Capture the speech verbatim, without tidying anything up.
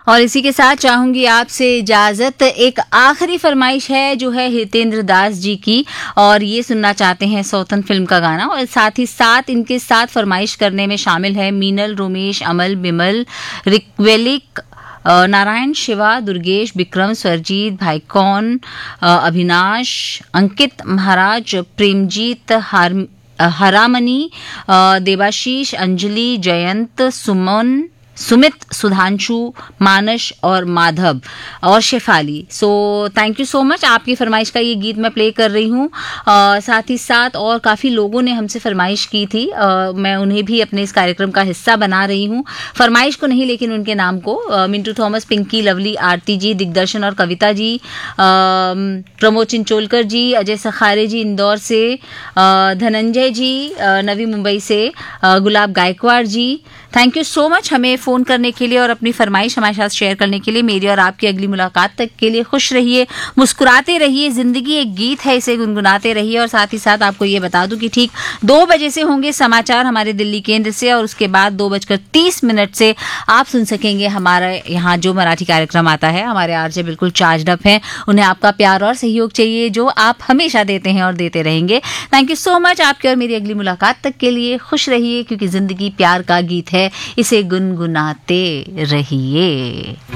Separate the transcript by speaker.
Speaker 1: और इसी के साथ चाहूंगी आपसे इजाजत। एक आखिरी फरमाइश है जो है हितेंद्र दास जी की, और ये सुनना चाहते हैं सौतन फिल्म का गाना। और साथ ही साथ इनके साथ फरमाइश करने में शामिल है मीनल, रोमेश, अमल, बिमल, रिक्वेलिक, नारायण, शिवा, दुर्गेश, विक्रम, स्वरजीत, भाईकौन, अभिनाश, अंकित महाराज, प्रेमजीत, हार हरामनी, देवाशीष, अंजलि, जयंत, सुमन, सुमित, सुधांशु, मानस और माधव और Shefali. So thank you so much. आपकी फरमाइश का ये गीत मैं प्ले कर रही हूँ। साथ ही साथ और काफ़ी लोगों ने हमसे फरमाइश की थी, आ, मैं उन्हें भी अपने इस कार्यक्रम का हिस्सा बना रही हूँ। फरमाइश को नहीं लेकिन उनके नाम को। आ, मिंटू थॉमस, पिंकी, लवली, आरती जी, दिग्दर्शन और कविता जी, प्रमोद चिंचोलकर जी, अजय सखारे जी इंदौर से, आ, धनंजय जी आ, नवी मुंबई से, आ, गुलाब गायकवाड़ जी, थैंक यू सो मच हमें फ़ोन करने के लिए और अपनी फरमाइश हमारे साथ शेयर करने के लिए। मेरी और आपकी अगली मुलाकात तक के लिए खुश रहिए, मुस्कुराते रहिए। ज़िंदगी एक गीत है, इसे गुनगुनाते रहिए। और साथ ही साथ आपको ये बता दूं कि ठीक दो बजे से होंगे समाचार हमारे दिल्ली केंद्र से, और उसके बाद दो बजकर तीस मिनट से आप सुन सकेंगे हमारे यहाँ जो मराठी कार्यक्रम आता है। हमारे आरजे बिल्कुल चार्ज अप हैं, उन्हें आपका प्यार और सहयोग चाहिए जो आप हमेशा देते हैं और देते रहेंगे। Thank you so much. आपकी और मेरी अगली मुलाकात तक के लिए खुश रहिए, क्योंकि ज़िंदगी प्यार का गीत है, इसे गुनगुनाते रहिए।